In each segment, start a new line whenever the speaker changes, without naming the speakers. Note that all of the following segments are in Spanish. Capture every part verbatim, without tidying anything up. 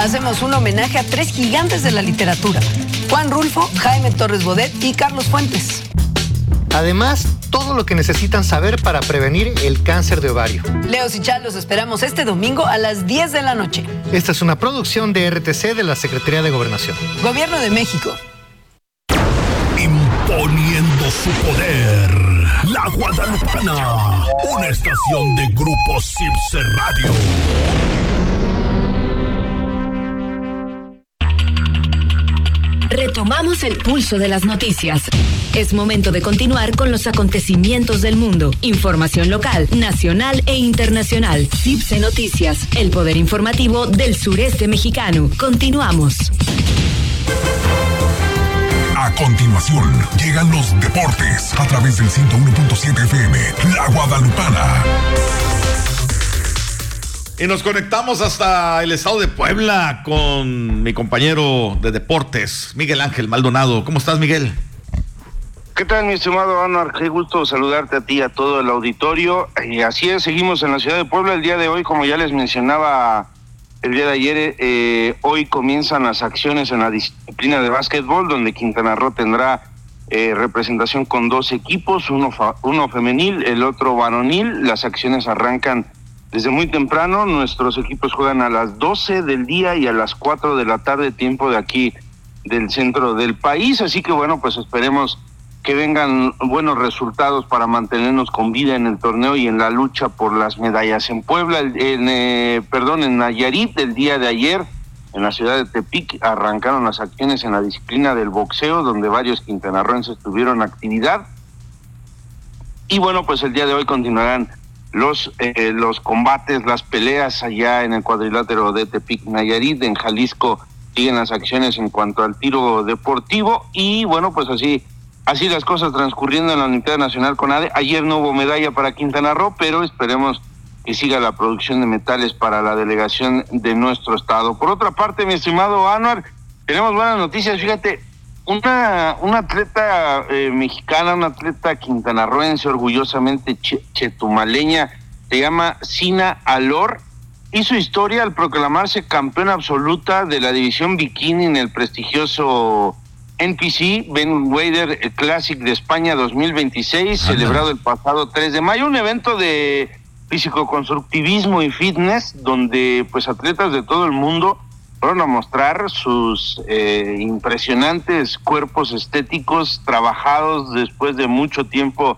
hacemos un homenaje a tres gigantes de la literatura: Juan Rulfo, Jaime Torres Bodet y Carlos Fuentes.
Además, todo lo que necesitan saber para prevenir el cáncer de ovario.
Leos y Chal los esperamos este domingo a las diez de la noche.
Esta es una producción de R T C de la Secretaría de Gobernación.
Gobierno de México.
Imponiendo su poder, La Guadalupana, una estación de Grupo Cipse Radio.
Retomamos el pulso de las noticias. Es momento de continuar con los acontecimientos del mundo. Información local, nacional e internacional. Cipse Noticias, el poder informativo del sureste mexicano. Continuamos.
A continuación, llegan los deportes a través del ciento uno punto siete F M, La Guadalupana.
Y nos conectamos hasta el estado de Puebla con mi compañero de deportes, Miguel Ángel Maldonado. ¿Cómo estás, Miguel?
¿Qué tal, mi estimado Anuar? Qué gusto saludarte a ti y a todo el auditorio. Y así es, seguimos en la ciudad de Puebla el día de hoy, como ya les mencionaba el día de ayer. Eh, hoy comienzan las acciones en la disciplina de básquetbol, donde Quintana Roo tendrá eh, representación con dos equipos, uno, fa- uno femenil, el otro varonil. Las acciones arrancan desde muy temprano. Nuestros equipos juegan a las doce del día y a las cuatro de la tarde, tiempo de aquí del centro del país. Así que bueno, pues esperemos que vengan buenos resultados para mantenernos con vida en el torneo y en la lucha por las medallas. En Puebla, en, eh, perdón, en Nayarit, el día de ayer, en la ciudad de Tepic, arrancaron las acciones en la disciplina del boxeo, donde varios quintanarroenses tuvieron actividad. Y bueno, pues el día de hoy continuarán los eh, los combates, las peleas allá en el cuadrilátero de Tepic, Nayarit. En Jalisco siguen las acciones en cuanto al tiro deportivo. Y bueno, pues así Así las cosas transcurriendo en la Olimpiada Nacional CONADE. Ayer no hubo medalla para Quintana Roo, pero esperemos que siga la producción de metales para la delegación de nuestro estado. Por otra parte, mi estimado Anuar, tenemos buenas noticias. Fíjate, una, una atleta eh, mexicana, una atleta quintanarroense, orgullosamente che, chetumaleña, se llama Sina Alor, hizo historia al proclamarse campeona absoluta de la división bikini en el prestigioso N P C Ben Wader Classic de España dos mil veintiséis, Ajá. celebrado el pasado tres de mayo, un evento de físico-constructivismo y fitness, donde pues atletas de todo el mundo fueron a mostrar sus eh, impresionantes cuerpos estéticos trabajados después de mucho tiempo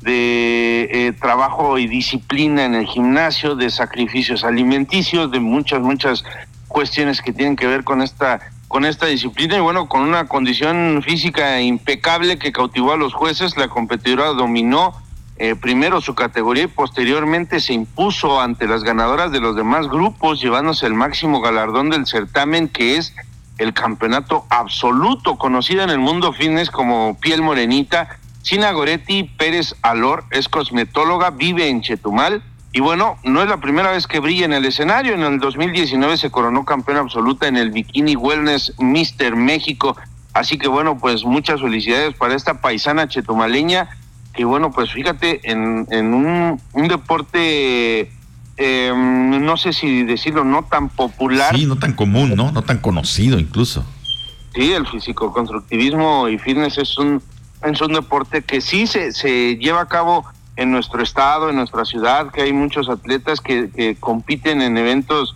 de eh, trabajo y disciplina en el gimnasio, de sacrificios alimenticios, de muchas, muchas cuestiones que tienen que ver con esta con esta disciplina, y bueno, con una condición física impecable que cautivó a los jueces. La competidora dominó eh, primero su categoría y posteriormente se impuso ante las ganadoras de los demás grupos, llevándose el máximo galardón del certamen, que es el campeonato absoluto, conocida en el mundo fitness como piel morenita. Sina Goretti Pérez Alor es cosmetóloga, vive en Chetumal. Y bueno, no es la primera vez que brilla en el escenario. En el dos mil diecinueve se coronó campeona absoluta en el Bikini Wellness míster México. Así que bueno, pues muchas felicidades para esta paisana chetumaleña, que bueno, pues fíjate, en, en un, un deporte, eh, no sé si decirlo, no tan popular.
Sí, no tan común, ¿no? No tan conocido incluso.
Sí, el físico-constructivismo y fitness es un, es un deporte que sí se, se lleva a cabo en nuestro estado, en nuestra ciudad, que hay muchos atletas que, que compiten en eventos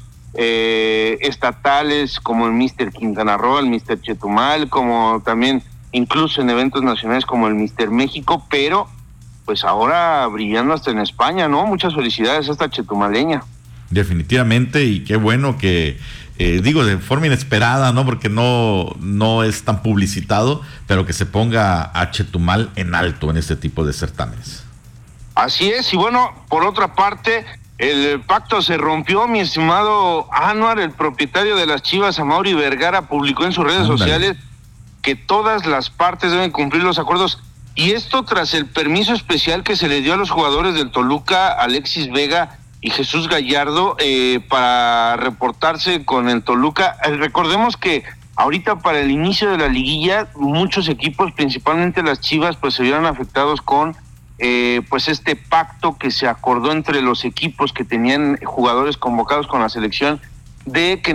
eh, estatales, como el míster Quintana Roo, el míster Chetumal, como también incluso en eventos nacionales como el míster México, pero pues ahora brillando hasta en España, ¿no? Muchas felicidades a esta chetumaleña.
Definitivamente, y qué bueno que, eh, digo, de forma inesperada, ¿no? Porque no, no es tan publicitado, pero que se ponga a Chetumal en alto en este tipo de certámenes.
Así es, y bueno, por otra parte, el pacto se rompió, mi estimado Anuar. El propietario de las Chivas, Amaury Vergara, publicó en sus redes Ándale. sociales que todas las partes deben cumplir los acuerdos, y esto tras el permiso especial que se le dio a los jugadores del Toluca, Alexis Vega y Jesús Gallardo, eh, para reportarse con el Toluca. Eh, recordemos que ahorita para el inicio de la liguilla, muchos equipos, principalmente las Chivas, pues se vieron afectados con Eh, pues este pacto que se acordó entre los equipos que tenían jugadores convocados con la selección, de que